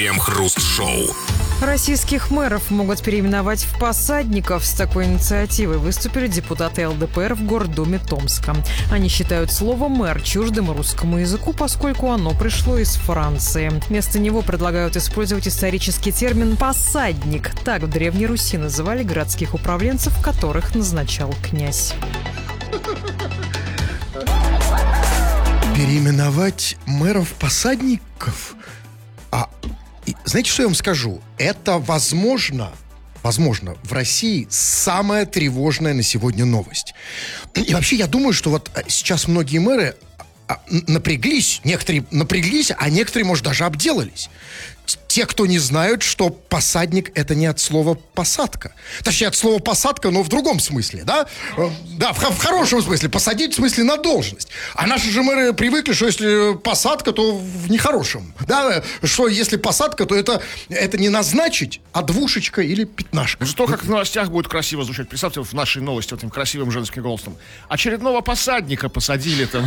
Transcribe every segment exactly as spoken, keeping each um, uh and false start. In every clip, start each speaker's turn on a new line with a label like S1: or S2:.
S1: Крем-хруст-шоу.
S2: Российских мэров могут переименовать в посадников. С такой инициативой выступили депутаты эл дэ пэ эр в Гордуме Томска. Они считают слово «мэр» чуждым русскому языку, поскольку оно пришло из Франции. Вместо него предлагают использовать исторический термин «посадник». Так в Древней Руси называли городских управленцев, которых назначал князь.
S3: Переименовать мэров в посадников? А и, знаете, что я вам скажу? Это, возможно, возможно, в России самая тревожная на сегодня новость. И вообще, я думаю, что вот сейчас многие мэры напряглись, некоторые напряглись, а некоторые, может, даже обделались. Те, кто не знают, что посадник — это не от слова «посадка». Точнее, от слова «посадка», но в другом смысле, да? Да, в, в хорошем смысле. Посадить, в смысле, на должность. А наши же мэры привыкли, что если посадка, то в нехорошем. Да? Что если посадка, то это, это не назначить, а двушечка или пятнашка.
S4: Зато как в новостях будет красиво звучать. Представьте, в нашей новости вот этим красивым женским голосом. Очередного посадника посадили там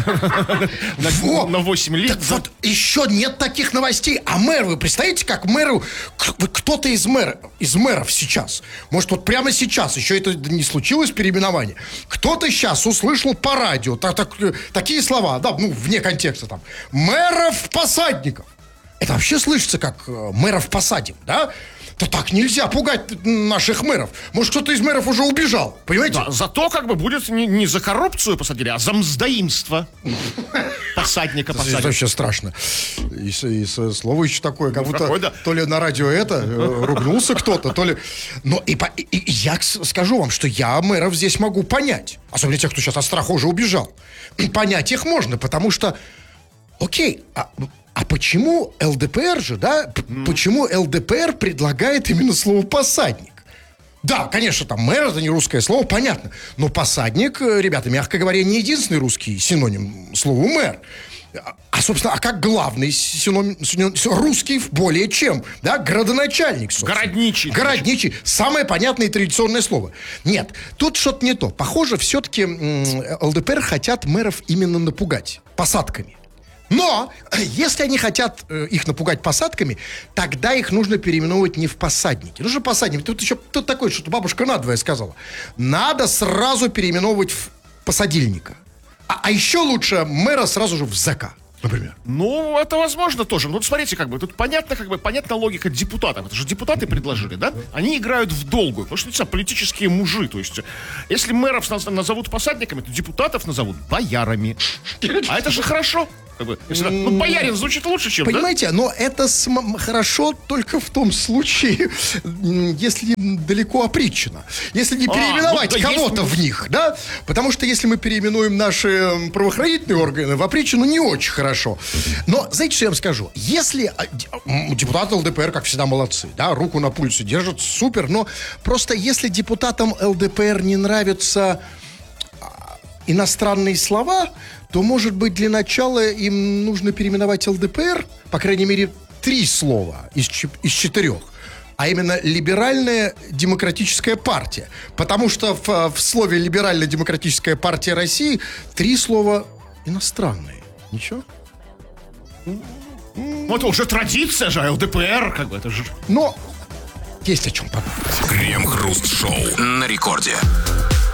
S4: на восемь лет.
S3: Вот еще нет таких новостей. А мэр, вы представляете, как мэру, кто-то из мэров, из мэров сейчас, может, вот прямо сейчас, еще это не случилось, переименование, кто-то сейчас услышал по радио так, так, такие слова, да, ну, вне контекста там, мэров-посадников. Это вообще слышится как мэров посадим, да? То так нельзя пугать наших мэров. Может, кто-то из мэров уже убежал, понимаете?
S4: Да, зато как бы будет не, не за коррупцию посадили, а за мздоимство. Посадника посадили.
S3: Это вообще страшно. И, и слово еще такое, как будто какой, да. То ли на радио это, ругнулся кто-то, то ли... Но и, и, и я скажу вам, что я мэров здесь могу понять. Особенно тех, кто сейчас от страха уже убежал. Понять их можно, потому что... Окей, а... А почему эл дэ пэ эр же, да? Mm. Почему эл дэ пэ эр предлагает именно слово «посадник»? Да, конечно, там мэр — это не русское слово, понятно. Но посадник, ребята, мягко говоря, не единственный русский синоним слову «мэр». А, собственно, а как главный синоним, синоним русский более чем, да? Градоначальник, собственно.
S4: Городничий.
S3: Городничий. Самое понятное и традиционное слово. Нет, тут что-то не то. Похоже, все-таки эл дэ пэ эр хотят мэров именно напугать посадками. Но, если они хотят э, их напугать посадками, тогда их нужно переименовывать не в посадники. Ну что посадники? Тут еще тут такое, что бабушка надвое сказала. Надо сразу переименовывать в посадильника. А, а еще лучше мэра сразу же в зэка, например.
S4: Ну, это возможно тоже. Ну, смотрите, как бы, тут понятно, как бы, понятна логика депутатов. Это же депутаты предложили, да? Они играют в долгую, потому что, это политические мужи. То есть, если мэров назовут посадниками, то депутатов назовут боярами. А это же хорошо. Как бы, если, ну, боярин звучит лучше, чем,
S3: понимаете,
S4: да?
S3: но это см- хорошо только в том случае, если далеко опричина. Если не переименовать а, ну, да, кого-то есть... в них, да? Потому что если мы переименуем наши правоохранительные органы в опричину, не очень хорошо. Но, знаете, что я вам скажу? Если депутаты эл дэ пэ эр, как всегда, молодцы, да, руку на пульсе держат, супер, но просто если депутатам эл дэ пэ эр не нравятся иностранные слова, то, может быть, для начала им нужно переименовать эл дэ пэ эр, по крайней мере, три слова из, из четырех, а именно «Либеральная демократическая партия». Потому что в, в слове «Либеральная демократическая партия России» три слова иностранные. Ничего?
S4: Ну, это уже традиция же, эл дэ пэ эр, как бы, это же...
S3: Но есть о чем подумать.
S1: Крем-хруст-шоу на рекорде.